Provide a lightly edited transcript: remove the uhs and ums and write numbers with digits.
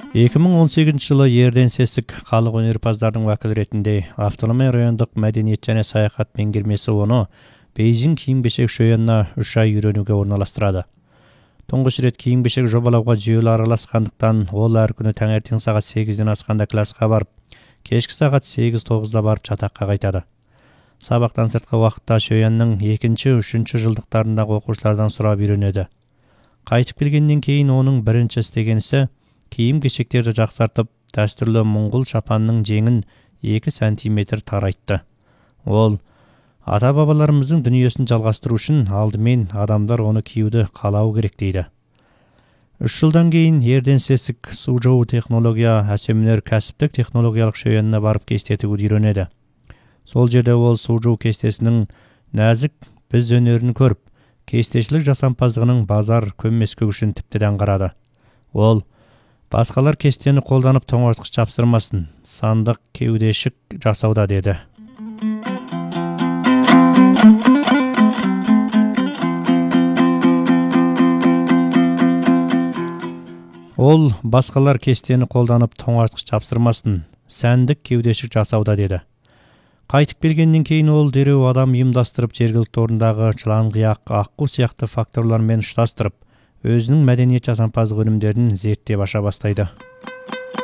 2018 жылы Ерден Сесік халық өнерпаздардың вакил ретінде Автономия райондық мәдениет және саяхат меңгермесі оны Бейжің киім-кешек шоянына 3 ай үйренуге орналастырады. Тұңғыш рет киім-кешек жобалауға жүйелі араласқандықтан ол әр күні таңертең сағат 8-ден асқанда классқа барып, кешкі сағат 8-9-да барып жатаққа қайтады. Сабақтан сыртқы уақытта шоянның 2-3 жылдықтарындағы оқушылардан сұрап үйренеді. Қайтып келгеннен кейін оның бірінші істегенісі киім-кешектерді жақсартып, дәстүрлі мұңғыл шапанның жеңін 2 сантиметр тарайтты. Ол ата-бабаларымыздың дүниесін жалғастыру үшін алдымен адамдар оны киюді қалау керек дейді. 3 жылдан кейін Ерден Сесік Сужоу технология әсемнер кәсіптік технологиялық шоянына барып кесте тігуді үйренеді. Сол жерде ол Сужоу кестесінің нәзік біз өнерін көріп, кестешілік жасампаздығының базар көмескі үшін тіпті аңғарады. Ол басқалар кестені қолданып тоңазытқыш жапсырмасын, сандық кеудешік жасауда деді. Ол басқалар кестені қолданып тоңазытқыш жапсырмасын, сәндік кеудешік жасауда деді. Қайтып келгеннен кейін ол дереу адам ұйымдастырып жергілікті орындағы жыланғияқ, аққу сияқты факторлармен ұштастырып, өзінің мәдениет жасампаздық өнімдерін зерттеп аша бастайды.